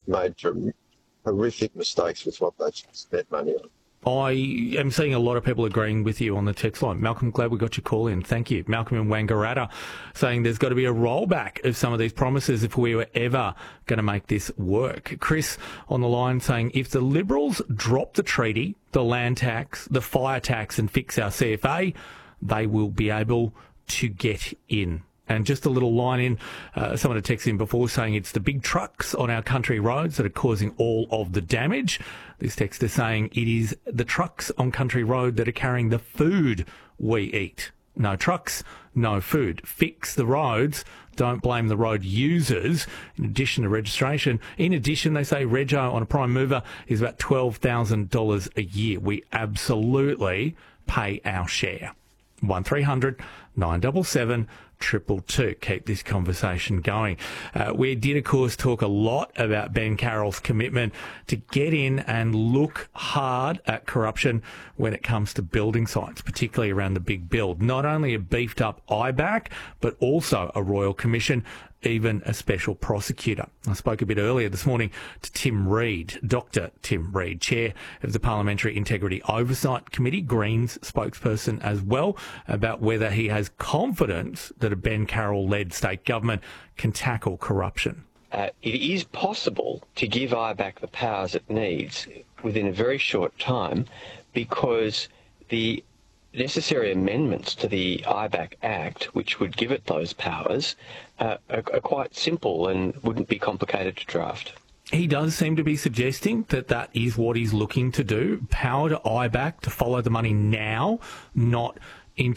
made horrific mistakes with what they spent money on. I am seeing a lot of people agreeing with you on the text line. Malcolm, glad we got your call in. Thank you. Malcolm in Wangaratta saying there's got to be a rollback of some of these promises if we were ever going to make this work. Chris on the line saying if the Liberals drop the treaty, the land tax, the fire tax and fix our CFA, they will be able to get in. And just a little line in, someone had texted in before saying it's the big trucks on our country roads that are causing all of the damage. This text is saying it is the trucks on country road that are carrying the food we eat. No trucks, no food. Fix the roads. Don't blame the road users in addition to registration. In addition, they say rego on a prime mover is about $12,000 a year. We absolutely pay our share. 1300 977 222. Keep this conversation going. We did, of course, talk a lot about Ben Carroll's commitment to get in and look hard at corruption when it comes to building sites, particularly around the big build. Not only a beefed up IBAC, but also a Royal Commission, even a special prosecutor. I spoke a bit earlier this morning to Tim Reid, Dr. Tim Reid, Chair of the Parliamentary Integrity Oversight Committee, Greens spokesperson as well, about whether he has confidence that a Ben Carroll-led state government can tackle corruption. It is possible to give IBAC the powers it needs within a very short time because the necessary amendments to the IBAC Act, which would give it those powers, are quite simple and wouldn't be complicated to draft. He does seem to be suggesting that that is what he's looking to do, power to IBAC to follow the money now, not in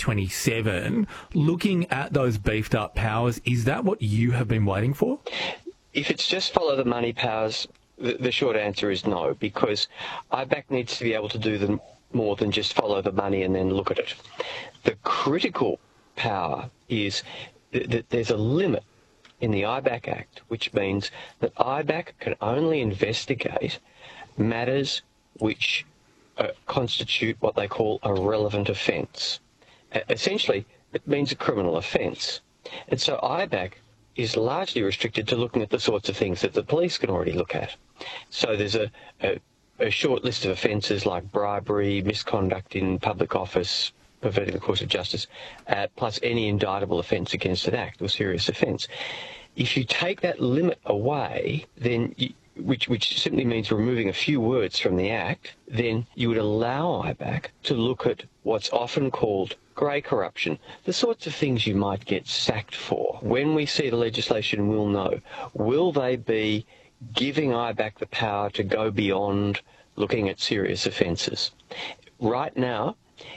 2027. Looking at those beefed up powers, is that what you have been waiting for? If it's just follow the money powers, the short answer is no, because IBAC needs to be able to do them more than just follow the money and then look at it. The critical power is that there's a limit in the IBAC Act, which means that IBAC can only investigate matters which constitute what they call a relevant offence. Essentially, it means a criminal offence. And so IBAC is largely restricted to looking at the sorts of things that the police can already look at. So there's a short list of offences like bribery, misconduct in public office, perverting the course of justice, plus any indictable offence against an act or serious offence. If you take that limit away, then which simply means removing a few words from the Act, then you would allow IBAC to look at what's often called grey corruption, the sorts of things you might get sacked for. When we see the legislation, we'll know. Will they be giving IBAC the power to go beyond looking at serious offences? Right now,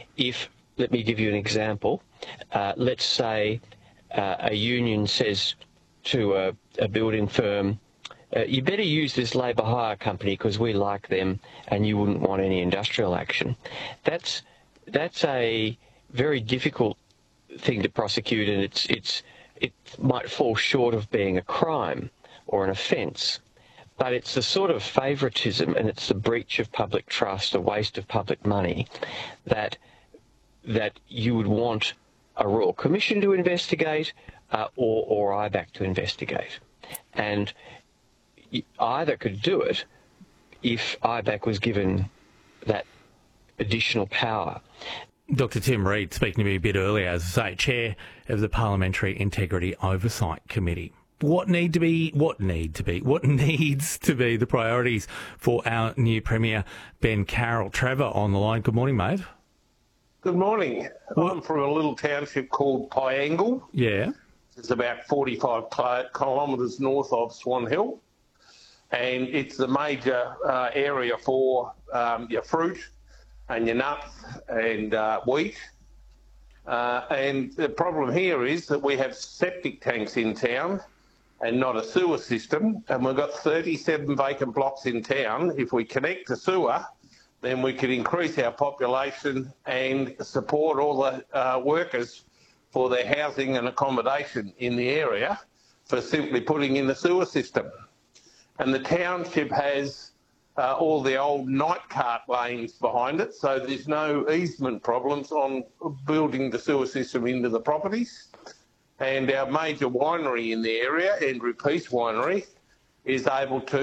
let me give you an example. Let's say a union says to a building firm, you better use this labour hire company because we like them and you wouldn't want any industrial action. That's a very difficult thing to prosecute, and it might fall short of being a crime or an offence. But it's the sort of favouritism and it's the breach of public trust, a waste of public money that you would want a Royal Commission to investigate or IBAC to investigate. And either could do it if IBAC was given that additional power. Dr. Tim Reid speaking to me a bit earlier, as I say, Chair of the Parliamentary Integrity Oversight Committee. What needs to be the priorities for our new Premier, Ben Carroll? Trevor on the line. Good morning, mate. Good morning. I'm from a little township called Piangle. Yeah. It's about 45 kilometres north of Swan Hill. And it's a major area for your fruit and your nuts and wheat. And the problem here is that we have septic tanks in town and not a sewer system. And we've got 37 vacant blocks in town. If we connect to sewer, then we could increase our population and support all the workers for their housing and accommodation in the area for simply putting in the sewer system. And the township has all the old night cart lanes behind it, so there's no easement problems on building the sewer system into the properties. And our major winery in the area, Andrew Peace Winery, is able to